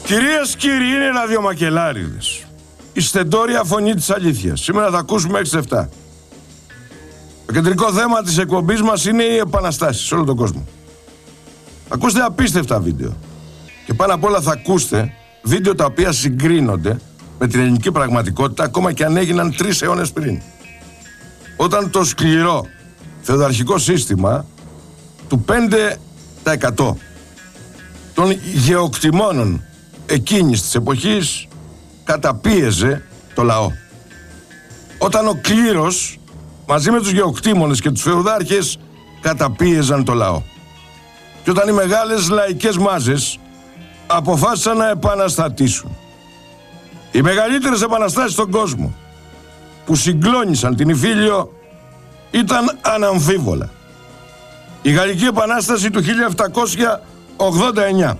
Κυρίες και κύριοι, είναι ραδιομακελάριδες. Η στεντόρια φωνή της αλήθειας. Σήμερα θα ακούσουμε 6-7. Το κεντρικό θέμα της εκπομπής μας είναι οι επαναστάσεις σε όλο τον κόσμο. Ακούστε απίστευτα βίντεο. Και πάνω απ' όλα θα ακούστε βίντεο τα οποία συγκρίνονται με την ελληνική πραγματικότητα, ακόμα και αν έγιναν 3 αιώνες πριν. Όταν το σκληρό φεουδαρχικό σύστημα του 5% των γεωκτημόνων εκείνης της εποχής καταπίεζε το λαό. Όταν ο κλήρος μαζί με τους γεωκτήμονες και τους φεουδάρχες καταπίεζαν το λαό. Και όταν οι μεγάλες λαϊκές μάζες αποφάσισαν να επαναστατήσουν. Οι μεγαλύτερες επαναστάσεις στον κόσμο που συγκλώνησαν την Ιφίλιο ήταν αναμφίβολα η Γαλλική Επανάσταση του 1789,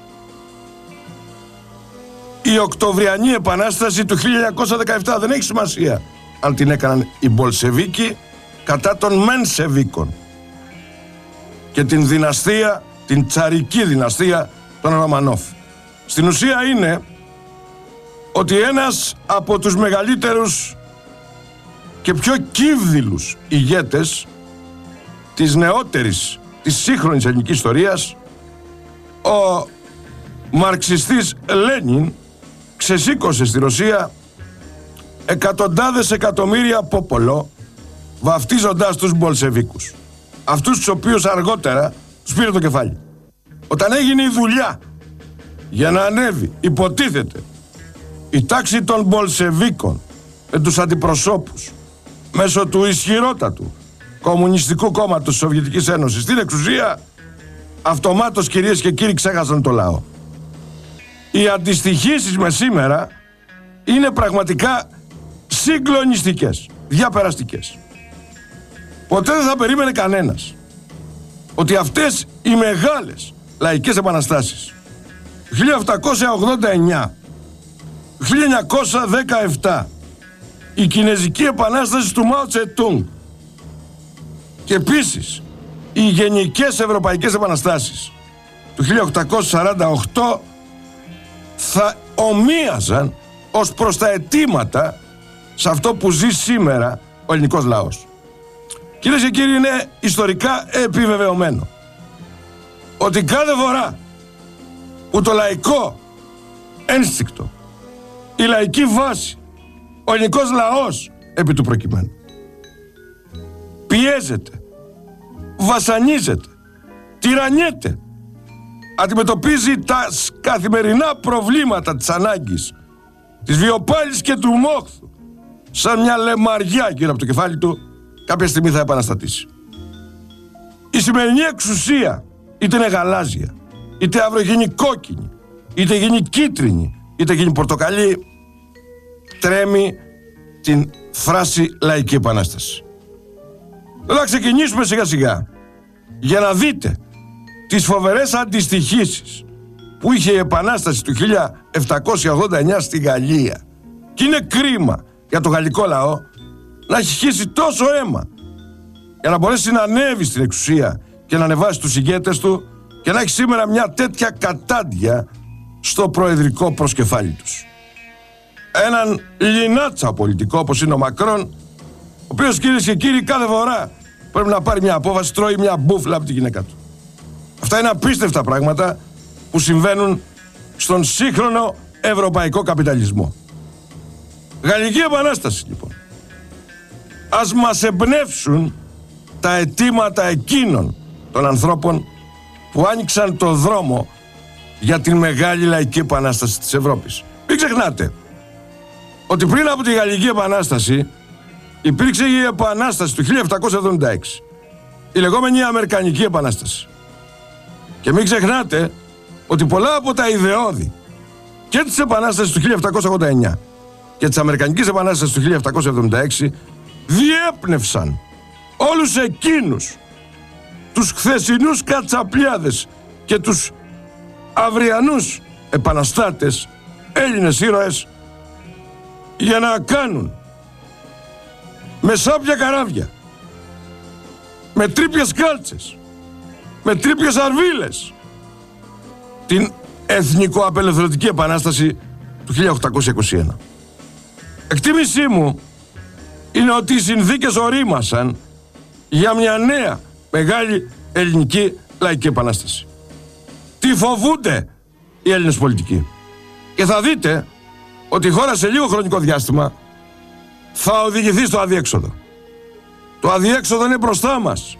η Οκτωβριανή Επανάσταση του 1917, δεν έχει σημασία αν την έκαναν οι Μπολσεβίκοι κατά των Μενσεβίκων, και την δυναστεία, την τσαρική δυναστεία των Ρωμανόφ. Στην ουσία είναι ότι ένας από τους μεγαλύτερους και πιο κύβδηλους ηγέτες της νεότερης, της σύγχρονης ελληνικής ιστορίας, ο μαρξιστής Λένιν, ξεσήκωσε στη Ρωσία εκατοντάδες εκατομμύρια πόπολο, βαφτίζοντας τους Μπολσεβίκους, αυτούς τους οποίους αργότερα τους πήρε το κεφάλι. Όταν έγινε η δουλειά για να ανέβει, υποτίθεται, η τάξη των Μπολσεβίκων με τους αντιπροσώπους μέσω του ισχυρότατου Κομμουνιστικού Κόμματος της Σοβιετικής Ένωσης στην εξουσία, αυτομάτως, κυρίες και κύριοι, ξέχασαν το λαό. Οι αντιστοιχίσεις με σήμερα είναι πραγματικά συγκλονιστικές, διαπεραστικές. Ποτέ δεν θα περίμενε κανένας ότι αυτές οι μεγάλες λαϊκές επαναστάσεις 1789, 1917, η Κινεζική Επανάσταση του Μάο Τσετούνγκ και επίσης οι γενικές ευρωπαϊκές επαναστάσεις του 1848 θα ομοίαζαν ως προς τα αιτήματα σε αυτό που ζει σήμερα ο ελληνικός λαός. Κυρίες και κύριοι, είναι ιστορικά επιβεβαιωμένο ότι κάθε φορά που το λαϊκό ένστικτο, η λαϊκή βάση, ο ελληνικός λαός επί του προκειμένου πιέζεται, βασανίζεται, τυραννιέται, αντιμετωπίζει τα καθημερινά προβλήματα της ανάγκης, της βιοπάλης και του μόχθου σαν μια λεμαριά γύρω από το κεφάλι του, κάποια στιγμή θα επαναστατήσει. Η σημερινή εξουσία, είτε είναι γαλάζια, είτε αύριο γίνει κόκκινη, είτε γίνει κίτρινη, είτε γίνει πορτοκαλί, τρέμει την φράση λαϊκή επανάσταση. Θα ξεκινήσουμε σιγά σιγά για να δείτε τις φοβερές αντιστοιχίσεις που είχε η Επανάσταση του 1789 στη Γαλλία. Και είναι κρίμα για το γαλλικό λαό να έχει χύσει τόσο αίμα για να μπορέσει να ανέβει στην εξουσία και να ανεβάσει τους ηγέτες του και να έχει σήμερα μια τέτοια κατάντια στο προεδρικό προσκεφάλι τους. Έναν λινάτσα πολιτικό όπως είναι ο Μακρόν, ο οποίος, κυρίες και κύριοι, κάθε φορά πρέπει να πάρει μια απόφαση, τρώει μια μπούφλα από τη γυναίκα του. Αυτά είναι απίστευτα πράγματα που συμβαίνουν στον σύγχρονο ευρωπαϊκό καπιταλισμό. Γαλλική Επανάσταση, λοιπόν. Ας μας εμπνεύσουν τα αιτήματα εκείνων των ανθρώπων που άνοιξαν το δρόμο για την μεγάλη λαϊκή επανάσταση της Ευρώπης. Μην ξεχνάτε ότι πριν από τη Γαλλική Επανάσταση υπήρξε η Επανάσταση του 1776, η λεγόμενη Αμερικανική Επανάσταση. Και μην ξεχνάτε ότι πολλά από τα ιδεώδη και της Επανάστασης του 1789 και της Αμερικανικής Επανάστασης του 1776 διέπνευσαν όλους εκείνους τους χθεσινούς κατσαπλιάδες και τους αυριανούς επαναστάτες, Έλληνες ήρωες, για να κάνουν με σάπια καράβια, με τρίπιες κάλτσες, με τρίπιες αρβίλες την εθνικο-απελευθερωτική επανάσταση του 1821. Εκτίμησή μου είναι ότι οι συνθήκες ορίμασαν για μια νέα μεγάλη ελληνική λαϊκή επανάσταση. Τι φοβούνται οι Έλληνες πολιτικοί. Και θα δείτε ότι η χώρα σε λίγο χρονικό διάστημα θα οδηγηθεί στο αδιέξοδο. Το αδιέξοδο είναι μπροστά μας.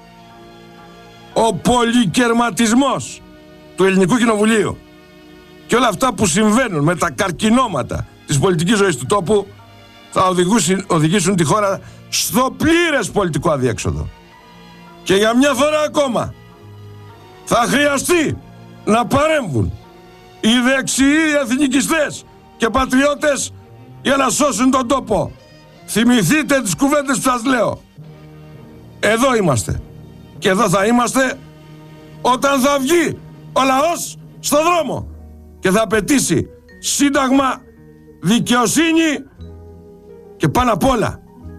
Ο πολυκερματισμός του Ελληνικού Κοινοβουλίου και όλα αυτά που συμβαίνουν με τα καρκινώματα της πολιτικής ζωής του τόπου θα οδηγήσουν τη χώρα στο πλήρες πολιτικό αδιέξοδο. Και για μια φορά ακόμα θα χρειαστεί να παρέμβουν οι δεξιοί εθνικιστές και πατριώτες για να σώσουν τον τόπο. Θυμηθείτε τις κουβέντες που σας λέω. Εδώ είμαστε. Και εδώ θα είμαστε όταν θα βγει ο λαός στο δρόμο και θα απαιτήσει σύνταγμα, δικαιοσύνη και πάνω απ' όλα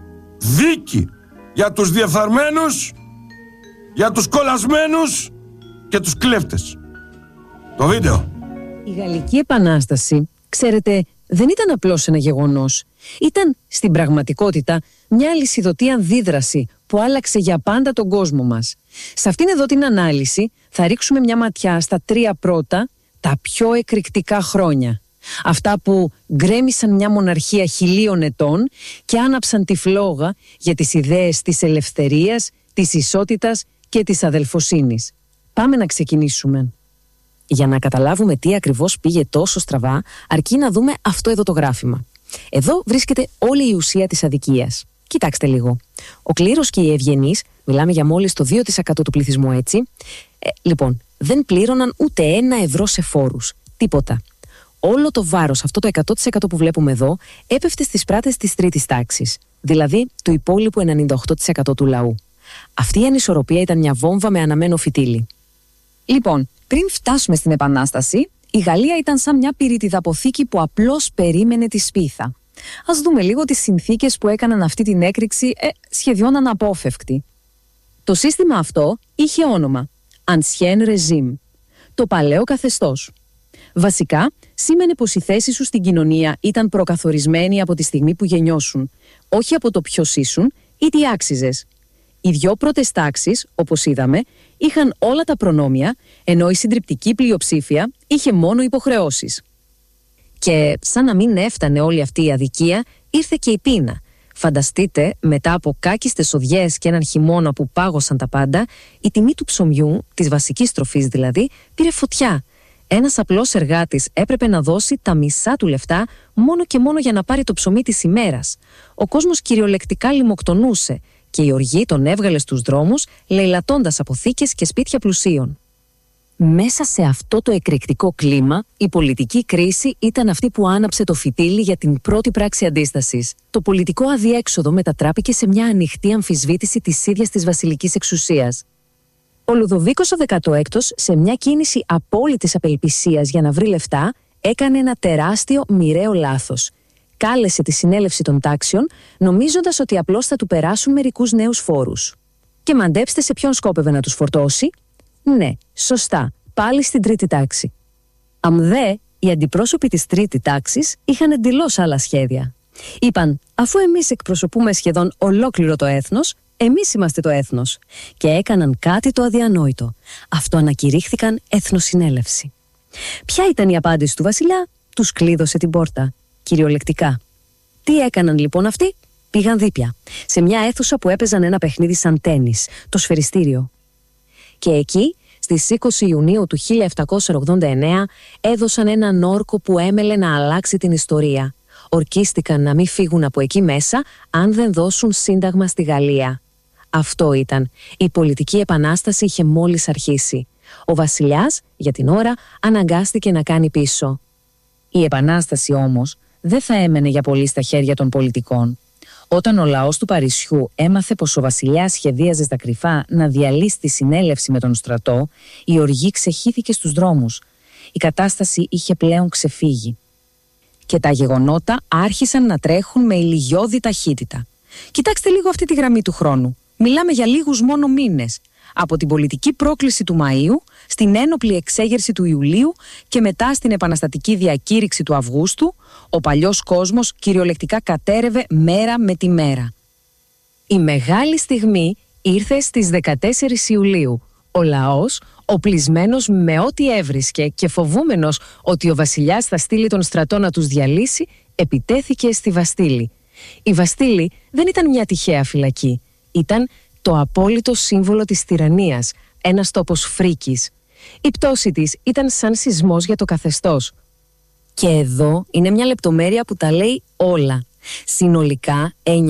δίκη για τους διεφθαρμένους, για τους κολλασμένους και τους κλέφτες. Το βίντεο. Η Γαλλική Επανάσταση, ξέρετε, δεν ήταν απλώς ένα γεγονός. Ήταν στην πραγματικότητα μια αλυσιδωτή αντίδραση που άλλαξε για πάντα τον κόσμο μας. Σε αυτήν εδώ την ανάλυση θα ρίξουμε μια ματιά στα 3 πρώτα, τα πιο εκρηκτικά χρόνια. Αυτά που γκρέμισαν μια μοναρχία 1000 ετών και άναψαν τη φλόγα για τις ιδέες της ελευθερίας, της ισότητας και της αδελφοσύνης. Πάμε να ξεκινήσουμε. Για να καταλάβουμε τι ακριβώς πήγε τόσο στραβά, αρκεί να δούμε αυτό εδώ το γράφημα. Εδώ βρίσκεται όλη η ουσία της αδικίας. Κοιτάξτε λίγο. Ο κλήρος και οι ευγενείς, μιλάμε για μόλις το 2% του πληθυσμού, έτσι. Λοιπόν, δεν πλήρωναν ούτε 1 ευρώ σε φόρους. Τίποτα. Όλο το βάρος, αυτό το 100% που βλέπουμε εδώ, έπεφτε στις πράτες της τρίτης τάξης, δηλαδή του υπόλοιπου 98% του λαού. Αυτή η ανισορροπία ήταν μια βόμβα με αναμένο φυτίλι. Λοιπόν, πριν φτάσουμε στην Επανάσταση, η Γαλλία ήταν σαν μια πυρητιδαποθήκη που απλώς περίμενε τη σπίθα. Ας δούμε λίγο τις συνθήκες που έκαναν αυτή την έκρηξη σχεδόν αναπόφευκτη. Το σύστημα αυτό είχε όνομα Ancien Régime, το παλαιό καθεστώς. Βασικά, σήμαινε πως η θέση σου στην κοινωνία ήταν προκαθορισμένη από τη στιγμή που γεννιώσουν, όχι από το ποιος ήσουν ή τι άξιζες. Οι 2 πρώτες τάξεις, όπως είδαμε, είχαν όλα τα προνόμια, ενώ η συντριπτική πλειοψήφια είχε μόνο υποχρεώσεις. Και σαν να μην έφτανε όλη αυτή η αδικία, ήρθε και η πείνα. Φανταστείτε, μετά από κάκιστες οδιές και έναν χειμώνα που πάγωσαν τα πάντα, η τιμή του ψωμιού, της βασικής τροφής δηλαδή, πήρε φωτιά. Ένας απλός εργάτης έπρεπε να δώσει τα μισά του λεφτά μόνο και μόνο για να πάρει το ψωμί της ημέρας. Ο κόσμος κυριολεκτικά λιμοκτονούσε και η οργή τον έβγαλε στους δρόμους, λαιλατώντας αποθήκες και σπίτια πλουσίων. Μέσα σε αυτό το εκρηκτικό κλίμα, η πολιτική κρίση ήταν αυτή που άναψε το φυτίλι για την πρώτη πράξη αντίστασης. Το πολιτικό αδιέξοδο μετατράπηκε σε μια ανοιχτή αμφισβήτηση της ίδιας της βασιλικής εξουσίας. Ο Λουδοβίκος ο 16ος, σε μια κίνηση απόλυτης απελπισίας για να βρει λεφτά, έκανε ένα τεράστιο μοιραίο λάθος. Κάλεσε τη συνέλευση των τάξεων, νομίζοντας ότι απλώς θα του περάσουν μερικούς νέους φόρους. Και μαντέψτε σε ποιον σκόπευε να τους φορτώσει. Ναι, σωστά, πάλι στην τρίτη τάξη. Αμδέ, οι αντιπρόσωποι της τρίτη τάξης είχαν εντελώς άλλα σχέδια. Είπαν, αφού εμείς εκπροσωπούμε σχεδόν ολόκληρο το έθνος, εμείς είμαστε το έθνος. Και έκαναν κάτι το αδιανόητο. Αυτοανακηρύχθηκαν εθνοσυνέλευση. Ποια ήταν η απάντηση του βασιλιά? Τους κλείδωσε την πόρτα. Κυριολεκτικά. Τι έκαναν λοιπόν αυτοί? Πήγαν δίπια, σε μια αίθουσα που έπαιζαν ένα παιχνίδι σαν τένις, το σφαιριστήριο. Και εκεί, στις 20 Ιουνίου του 1789, έδωσαν έναν όρκο που έμελε να αλλάξει την ιστορία. Ορκίστηκαν να μην φύγουν από εκεί μέσα, αν δεν δώσουν σύνταγμα στη Γαλλία. Αυτό ήταν. Η πολιτική επανάσταση είχε μόλις αρχίσει. Ο βασιλιάς, για την ώρα, αναγκάστηκε να κάνει πίσω. Η επανάσταση όμως δεν θα έμενε για πολύ στα χέρια των πολιτικών. Όταν ο λαός του Παρισιού έμαθε πως ο βασιλιάς σχεδίαζε στα κρυφά να διαλύσει τη συνέλευση με τον στρατό, η οργή ξεχύθηκε στους δρόμους. Η κατάσταση είχε πλέον ξεφύγει. Και τα γεγονότα άρχισαν να τρέχουν με ηλιγιώδη ταχύτητα. Κοιτάξτε λίγο αυτή τη γραμμή του χρόνου. Μιλάμε για λίγους μόνο μήνες. Από την πολιτική πρόκληση του Μαΐου στην ένοπλη εξέγερση του Ιουλίου και μετά στην επαναστατική διακήρυξη του Αυγούστου, ο παλιός κόσμος κυριολεκτικά κατέρευε μέρα με τη μέρα. Η μεγάλη στιγμή ήρθε στις 14 Ιουλίου. Ο λαός, οπλισμένος με ό,τι έβρισκε και φοβούμενος ότι ο βασιλιάς θα στείλει τον στρατό να τους διαλύσει, επιτέθηκε στη Βαστίλη. Η Βαστίλη δεν ήταν μια τυχαία φυλακή. Ήταν το απόλυτο σύμβολο της τυραννίας, ένας τόπος φρίκης. Η πτώση της ήταν σαν σεισμός για το καθεστώς. Και εδώ είναι μια λεπτομέρεια που τα λέει όλα. Συνολικά,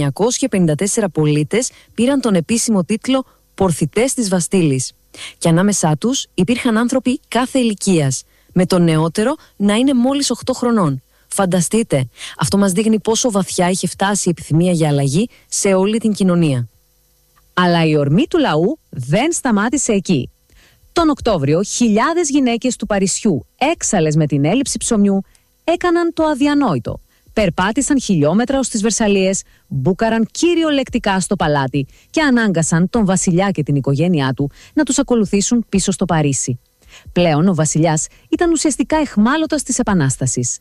954 πολίτες πήραν τον επίσημο τίτλο «Πορθητές της Βαστίλης». Και ανάμεσά τους υπήρχαν άνθρωποι κάθε ηλικίας, με τον νεότερο να είναι μόλις 8 χρονών. Φανταστείτε, αυτό μας δείχνει πόσο βαθιά είχε φτάσει η επιθυμία για αλλαγή σε όλη την κοινωνία. Αλλά η ορμή του λαού δεν σταμάτησε εκεί. Τον Οκτώβριο, χιλιάδες γυναίκες του Παρισιού, έξαλλες με την έλλειψη ψωμιού, έκαναν το αδιανόητο. Περπάτησαν χιλιόμετρα ως τις Βερσαλίες, μπούκαραν κυριολεκτικά στο παλάτι και ανάγκασαν τον βασιλιά και την οικογένειά του να τους ακολουθήσουν πίσω στο Παρίσι. Πλέον ο βασιλιάς ήταν ουσιαστικά αιχμάλωτος της Επανάστασης.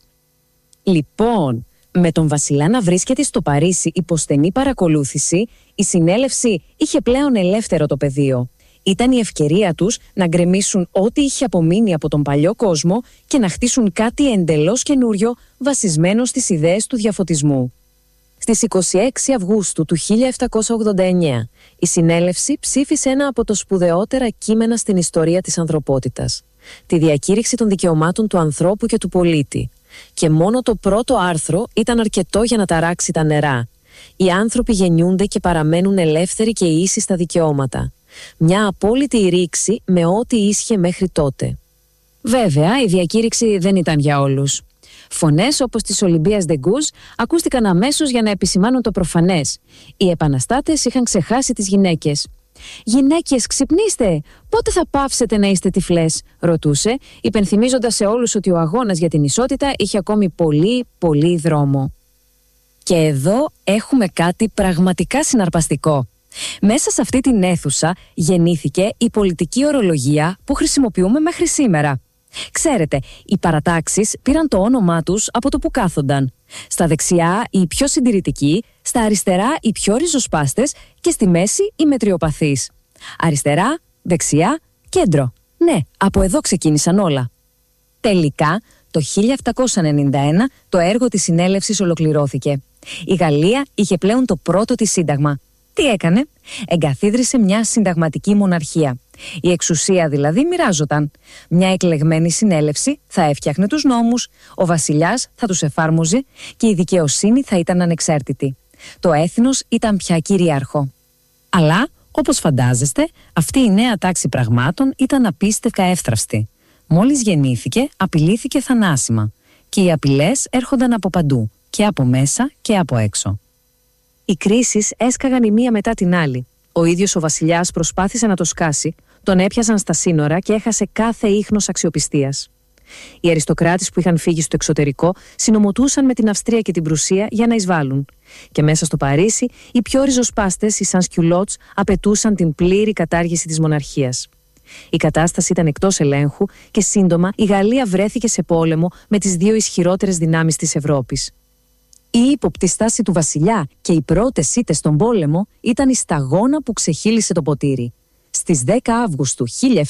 Λοιπόν, με τον βασιλιά να βρίσκεται στο Παρίσι υπό στενή παρακολούθηση, η συνέλευση είχε πλέον ελεύθερο το πεδίο. Ήταν η ευκαιρία τους να γκρεμίσουν ό,τι είχε απομείνει από τον παλιό κόσμο και να χτίσουν κάτι εντελώς καινούριο βασισμένο στις ιδέες του διαφωτισμού. Στις 26 Αυγούστου του 1789, η συνέλευση ψήφισε ένα από τα σπουδαιότερα κείμενα στην ιστορία της ανθρωπότητας, τη διακήρυξη των δικαιωμάτων του ανθρώπου και του πολίτη. Και μόνο το πρώτο άρθρο ήταν αρκετό για να ταράξει τα νερά. Οι άνθρωποι γεννιούνται και παραμένουν ελεύθεροι και ίσοι στα δικαιώματα. Μια απόλυτη ρήξη με ό,τι ίσχυε μέχρι τότε. Βέβαια, η διακήρυξη δεν ήταν για όλους. Φωνές όπως της Ολυμπίας Ντεγκούζ ακούστηκαν αμέσως για να επισημάνουν το προφανές. Οι επαναστάτες είχαν ξεχάσει τις γυναίκες. «Γυναίκες, ξυπνήστε! Πότε θα πάψετε να είστε τυφλές?» ρωτούσε, υπενθυμίζοντας σε όλους ότι ο αγώνας για την ισότητα είχε ακόμη πολύ δρόμο. Και εδώ έχουμε κάτι πραγματικά συναρπαστικό. Μέσα σε αυτή την αίθουσα γεννήθηκε η πολιτική ορολογία που χρησιμοποιούμε μέχρι σήμερα. Ξέρετε, οι παρατάξεις πήραν το όνομά τους από το που κάθονταν. Στα δεξιά οι πιο συντηρητικοί, στα αριστερά οι πιο ριζοσπάστες και στη μέση οι μετριοπαθείς. Αριστερά, δεξιά, κέντρο. Ναι, από εδώ ξεκίνησαν όλα. Τελικά, το 1791 το έργο της συνέλευσης ολοκληρώθηκε. Η Γαλλία είχε πλέον το πρώτο της σύνταγμα. Τι έκανε? Εγκαθίδρυσε μια συνταγματική μοναρχία. Η εξουσία δηλαδή μοιράζονταν. Μια εκλεγμένη συνέλευση θα έφτιαχνε τους νόμους, ο βασιλιάς θα τους εφάρμοζε και η δικαιοσύνη θα ήταν ανεξάρτητη. Το έθνος ήταν πια κυρίαρχο. Αλλά, όπως φαντάζεστε, αυτή η νέα τάξη πραγμάτων ήταν απίστευτα εύθραυστη. Μόλις γεννήθηκε, απειλήθηκε θανάσιμα. Και οι απειλές έρχονταν από παντού, και από μέσα και από έξω. Οι κρίσεις έσκαγαν η μία μετά την άλλη. Ο ίδιος ο βασιλιάς προσπάθησε να το σκάσει, τον έπιασαν στα σύνορα και έχασε κάθε ίχνος αξιοπιστίας. Οι αριστοκράτες που είχαν φύγει στο εξωτερικό συνομωτούσαν με την Αυστρία και την Προυσία για να εισβάλλουν. Και μέσα στο Παρίσι, οι πιο ριζοσπάστες, οι Σανσκιουλότς, απαιτούσαν την πλήρη κατάργηση της μοναρχίας. Η κατάσταση ήταν εκτός ελέγχου και σύντομα η Γαλλία βρέθηκε σε πόλεμο με τις δύο ισχυρότερες δυνάμεις της Ευρώπης. Η ύποπτη στάση του βασιλιά και οι πρώτες ήττες στον πόλεμο ήταν η σταγόνα που ξεχύλισε το ποτήρι. Στις 10 Αύγουστου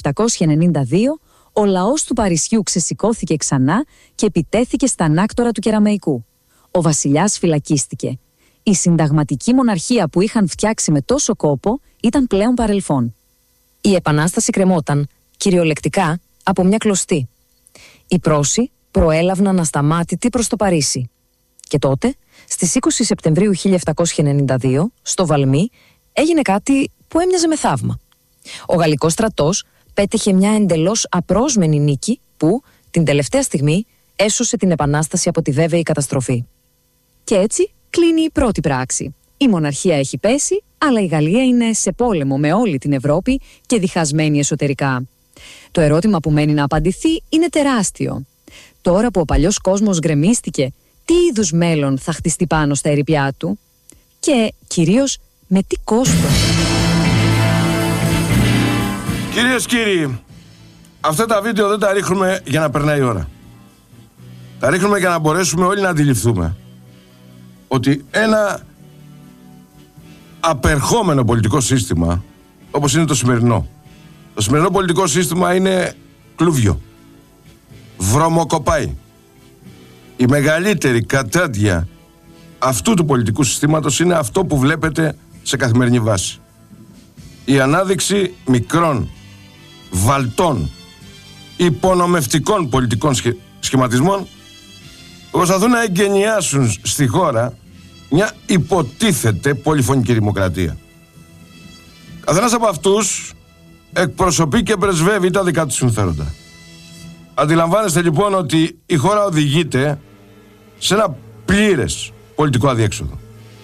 1792, ο λαός του Παρισιού ξεσηκώθηκε ξανά και επιτέθηκε στα ανάκτορα του Κεραμαϊκού. Ο βασιλιάς φυλακίστηκε. Η συνταγματική μοναρχία που είχαν φτιάξει με τόσο κόπο ήταν πλέον παρελθόν. Η επανάσταση κρεμόταν, κυριολεκτικά, από μια κλωστή. Οι Πρώσοι προέλαβναν ασταμάτητοι προς το Παρίσι. Και τότε, στις 20 Σεπτεμβρίου 1792, στο Βαλμί, έγινε κάτι που έμοιαζε με θαύμα. Ο γαλλικός στρατός πέτυχε μια εντελώς απρόσμενη νίκη που, την τελευταία στιγμή, έσωσε την επανάσταση από τη βέβαιη καταστροφή. Και έτσι κλείνει η πρώτη πράξη. Η μοναρχία έχει πέσει, αλλά η Γαλλία είναι σε πόλεμο με όλη την Ευρώπη και διχασμένη εσωτερικά. Το ερώτημα που μένει να απαντηθεί είναι τεράστιο. Τώρα που ο παλιός κόσμος γκρεμίστηκε, τι είδους μέλλον θα χτιστεί πάνω στα ερειπιά του και κυρίως με τι κόστος? Κυρίες και κύριοι, αυτά τα βίντεο δεν τα ρίχνουμε για να περνάει η ώρα. Τα ρίχνουμε για να μπορέσουμε όλοι να αντιληφθούμε ότι ένα απερχόμενο πολιτικό σύστημα, όπως είναι το σημερινό, το σημερινό πολιτικό σύστημα είναι κλούβιο, βρωμοκοπάει. Η μεγαλύτερη κατάντια αυτού του πολιτικού συστήματος είναι αυτό που βλέπετε σε καθημερινή βάση. Η ανάδειξη μικρών, βαλτών, υπονομευτικών πολιτικών σχηματισμών που προσπαθούν να εγκαινιάσουν στη χώρα μια υποτίθεται πολυφωνική δημοκρατία. Καθένας από αυτούς εκπροσωπεί και πρεσβεύει τα δικά του συμφέροντα. Αντιλαμβάνεστε λοιπόν ότι η χώρα οδηγείται σε ένα πλήρες πολιτικό αδιέξοδο.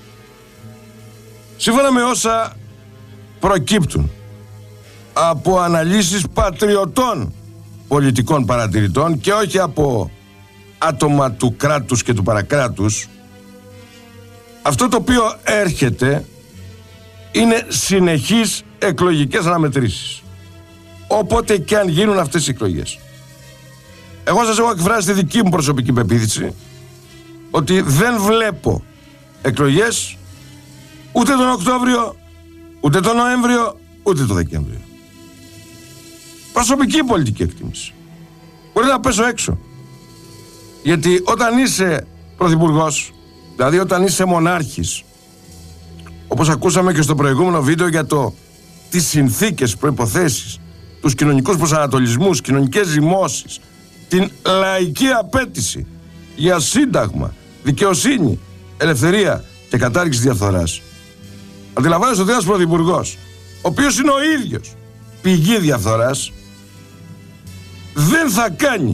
Σύμφωνα με όσα προκύπτουν από αναλύσεις πατριωτών πολιτικών παρατηρητών και όχι από άτομα του κράτους και του παρακράτους, αυτό το οποίο έρχεται είναι συνεχείς εκλογικές αναμετρήσεις, όποτε και αν γίνουν αυτές οι εκλογές. Εγώ σας έχω εκφράσει τη δική μου προσωπική πεποίθηση ότι δεν βλέπω εκλογές ούτε τον Οκτώβριο, ούτε τον Νοέμβριο, ούτε τον Δεκέμβριο. Προσωπική πολιτική εκτίμηση. Μπορεί να πέσω έξω. Γιατί όταν είσαι πρωθυπουργός, δηλαδή όταν είσαι μονάρχης, όπως ακούσαμε και στο προηγούμενο βίντεο για το τις συνθήκες, προϋποθέσεις, τους κοινωνικούς προσανατολισμούς, κοινωνικές ζυμώσεις, την λαϊκή απέτηση για σύνταγμα, δικαιοσύνη, ελευθερία και κατάργηση διαφθοράς. Αντιλαμβάνεστε ότι ένας πρωθυπουργός, ο οποίος είναι ο ίδιος πηγή διαφθοράς, δεν θα κάνει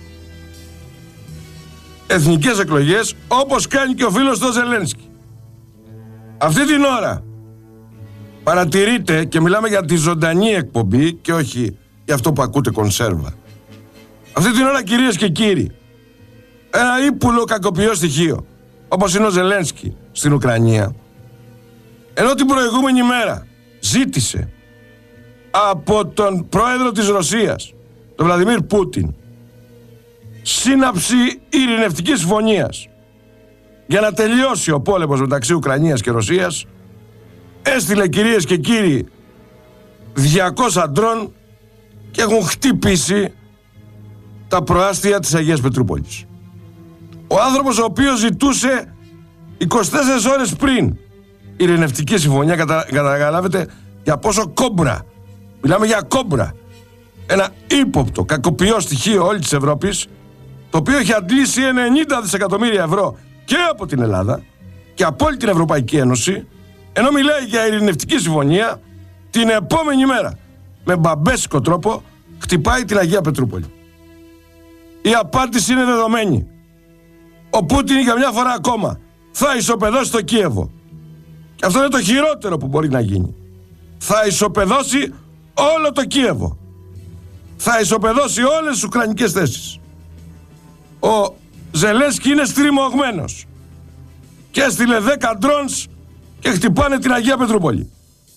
εθνικές εκλογές όπως κάνει και ο φίλος του Ζελένσκι. Αυτή την ώρα παρατηρείτε, και μιλάμε για τη ζωντανή εκπομπή και όχι για αυτό που ακούτε κονσέρβα. Αυτή την ώρα, κυρίες και κύριοι, ένα ύπουλο κακοποιό στοιχείο όπως είναι ο Ζελένσκι στην Ουκρανία, ενώ την προηγούμενη μέρα ζήτησε από τον πρόεδρο της Ρωσίας, τον Βλαντιμίρ Πούτιν, σύναψη ειρηνευτικής συμφωνίας για να τελειώσει ο πόλεμος μεταξύ Ουκρανίας και Ρωσίας, έστειλε, κυρίες και κύριοι, 200 ντρόν και έχουν χτυπήσει τα προάστια της Αγίας Πετρούπολης. Ο άνθρωπος ο οποίος ζητούσε 24 ώρες πριν ειρηνευτική συμφωνία, καταλάβετε για πόσο κόμπρα, μιλάμε για κόμπρα, ένα ύποπτο κακοποιό στοιχείο όλης της Ευρώπης, το οποίο έχει αντλήσει 90 δισεκατομμύρια ευρώ και από την Ελλάδα και από όλη την Ευρωπαϊκή Ένωση, ενώ μιλάει για ειρηνευτική συμφωνία, την επόμενη μέρα με μπαμπέσικο τρόπο χτυπάει την Αγία Πετρούπολη. Η απάντηση είναι δεδομένη. Ο Πούτιν για μια φορά ακόμα θα ισοπεδώσει το Κίεβο. Και αυτό είναι το χειρότερο που μπορεί να γίνει. Θα ισοπεδώσει όλο το Κίεβο. Θα ισοπεδώσει όλες τις ουκρανικές θέσεις. Ο Ζελένσκι είναι στριμωγμένος και έστειλε 10 drones και χτυπάνε την Αγία Πετρούπολη.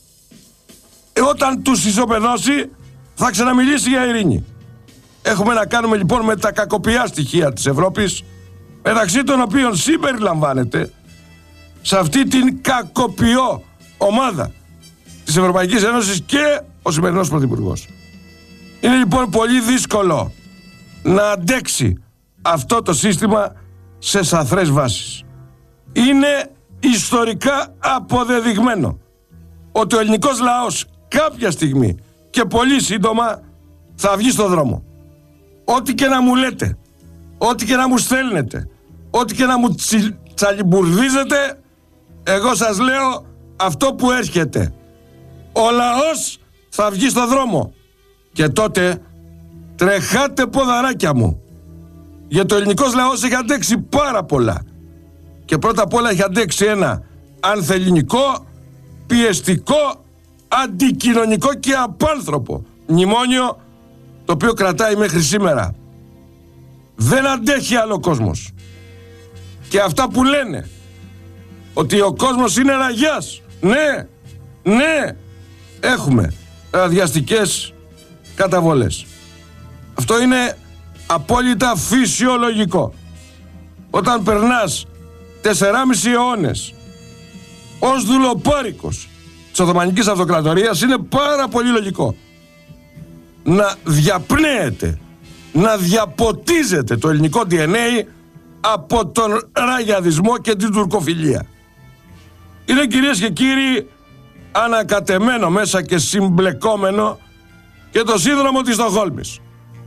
Όταν τους ισοπεδώσει θα ξαναμιλήσει για ειρήνη. Έχουμε να κάνουμε λοιπόν με τα κακοποιιά στοιχεία της Ευρώπης, μεταξύ των οποίων συμπεριλαμβάνεται σε αυτή την κακοποιώ ομάδα της Ευρωπαϊκής Ένωσης και ο σημερινός πρωθυπουργός. Είναι λοιπόν πολύ δύσκολο να αντέξει αυτό το σύστημα σε σαθρές βάσεις. Είναι ιστορικά αποδεδειγμένο ότι ο ελληνικός λαός κάποια στιγμή και πολύ σύντομα θα βγει στο δρόμο. Ό,τι και να μου λέτε, ό,τι και να μου στέλνετε, ό,τι και να μου τσαλιμπουρδίζετε, εγώ σας λέω αυτό που έρχεται. Ο λαός θα βγει στο δρόμο και τότε τρεχάτε ποδαράκια μου. Γιατί ο ελληνικός λαός έχει αντέξει πάρα πολλά. Και πρώτα απ' όλα έχει αντέξει ένα ανθελληνικό, πιεστικό, αντικοινωνικό και απάνθρωπο μνημόνιο, το οποίο κρατάει μέχρι σήμερα. Δεν αντέχει άλλο κόσμος. Και αυτά που λένε ότι ο κόσμος είναι ραγιάς, ναι, έχουμε ραδιαστικές καταβολές. Αυτό είναι απόλυτα φυσιολογικό. Όταν περνάς 4,5 αιώνες ως δουλοπάρικος της Οθωμανικής Αυτοκρατορίας, είναι πάρα πολύ λογικό να διαπνέεται, να διαποτίζεται το ελληνικό DNA από τον ραγιαδισμό και την τουρκοφιλία. Είναι, κυρίες και κύριοι, ανακατεμένο μέσα και συμπλεκόμενο και το σύνδρομο της Στοκχόλμης.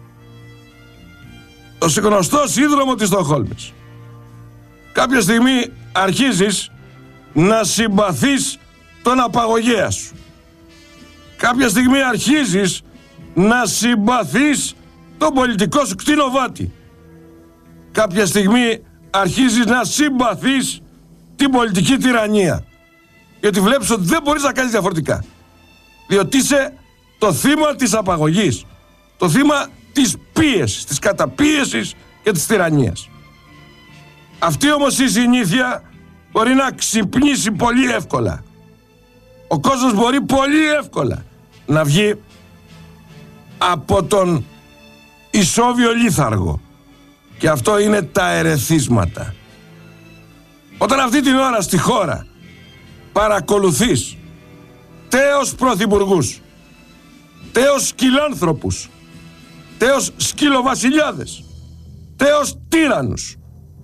Το γνωστό σύνδρομο της Στοκχόλμης. Κάποια στιγμή αρχίζεις να συμπαθείς τον απαγωγέα σου. Κάποια στιγμή αρχίζεις να συμπαθείς τον πολιτικό σου κτηνοβάτη. Κάποια στιγμή αρχίζεις να συμπαθείς την πολιτική τυραννία. Γιατί βλέπεις ότι δεν μπορείς να κάνεις διαφορετικά. Διότι είσαι το θύμα της απαγωγής. Το θύμα της πίεσης, της καταπίεσης και της τυραννίας. Αυτή όμως η συνήθεια μπορεί να ξυπνήσει πολύ εύκολα. Ο κόσμος μπορεί πολύ εύκολα να βγει από τον ισόβιο λίθαργο. Και αυτό είναι τα ερεθίσματα. Όταν αυτή την ώρα στη χώρα παρακολουθείς τέος πρωθυπουργούς, τέος σκυλάνθρωπους, τέος σκυλοβασιλιάδες, τέος τύραννους,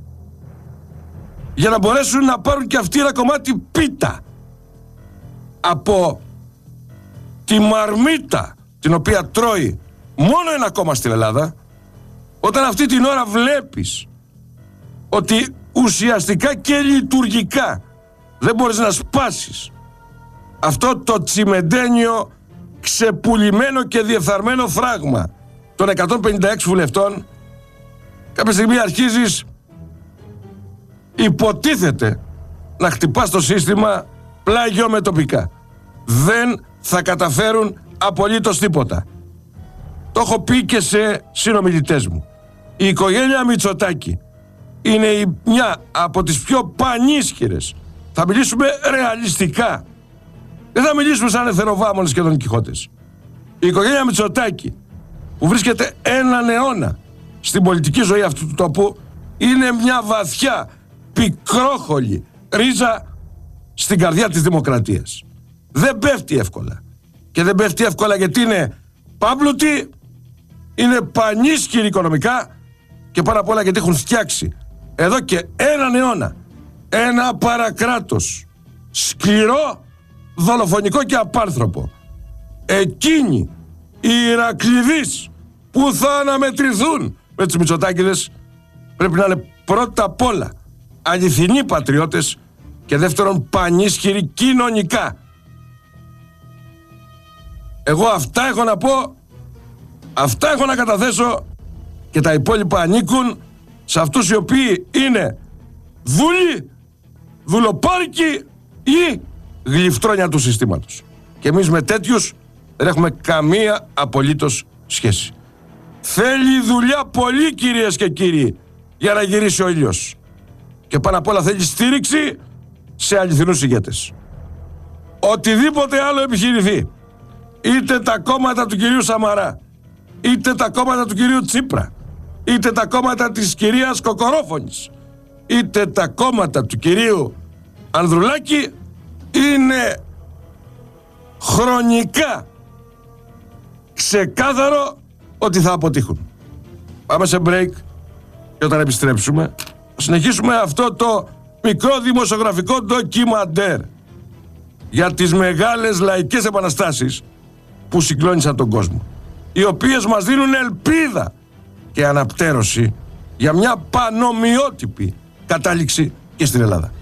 για να μπορέσουν να πάρουν και αυτοί ένα κομμάτι πίτα από τη μαρμίτα την οποία τρώει μόνο ένα κόμμα στην Ελλάδα, όταν αυτή την ώρα βλέπεις ότι ουσιαστικά και λειτουργικά δεν μπορείς να σπάσεις αυτό το τσιμεντένιο ξεπουλημένο και διεφθαρμένο φράγμα των 156 βουλευτών, κάποια στιγμή αρχίζεις, υποτίθεται, να χτυπάς το σύστημα πλάγιο με τοπικά. Δεν θα καταφέρουν απολύτως τίποτα. Το έχω πει και σε συνομιλητές μου. Η οικογένεια Μητσοτάκη είναι μια από τις πιο πανίσχυρες. Θα μιλήσουμε ρεαλιστικά. Δεν θα μιλήσουμε σαν εθεροβάμονες και Δον Κιχώτες. Η οικογένεια Μητσοτάκη, που βρίσκεται έναν αιώνα στην πολιτική ζωή αυτού του τόπου, είναι μια βαθιά, πικρόχολη ρίζα στην καρδιά της δημοκρατίας. Δεν πέφτει εύκολα. Και δεν πέφτει εύκολα γιατί είναι πάμπλουτοι, είναι πανίσχυροι οικονομικά και πάρα απ' όλα γιατί έχουν φτιάξει εδώ και έναν αιώνα ένα παρακράτος σκληρό, δολοφονικό και απάνθρωπο. Εκείνοι οι Ηρακλειδείς που θα αναμετρηθούν με τους Μητσοτάκηδες πρέπει να είναι πρώτα απ' όλα αληθινοί πατριώτες και δεύτερον πανίσχυροι κοινωνικά. Εγώ αυτά έχω να πω, αυτά έχω να καταθέσω και τα υπόλοιπα ανήκουν σε αυτούς οι οποίοι είναι δούλοι, δουλοπάρικοι ή γλυφτρόνια του συστήματος. Και εμείς με τέτοιους δεν έχουμε καμία απολύτως σχέση. Θέλει δουλειά πολύ, κυρίες και κύριοι, για να γυρίσει ο ήλιος. Και πάνω απ' όλα θέλει στήριξη σε αληθινούς ηγέτες. Οτιδήποτε άλλο επιχειρηθεί, είτε τα κόμματα του κυρίου Σαμαρά, είτε τα κόμματα του κυρίου Τσίπρα, είτε τα κόμματα της κυρίας Κοκορόφωνης, είτε τα κόμματα του κυρίου Ανδρουλάκη, είναι χρονικά ξεκάθαρο ότι θα αποτύχουν. Πάμε σε break και όταν επιστρέψουμε θα συνεχίσουμε αυτό το μικρό δημοσιογραφικό ντοκιμαντέρ για τις μεγάλες λαϊκές επαναστάσεις που συγκλώνησαν τον κόσμο, οι οποίες μας δίνουν ελπίδα και αναπτέρωση για μια πανομοιότυπη κατάληξη και στην Ελλάδα.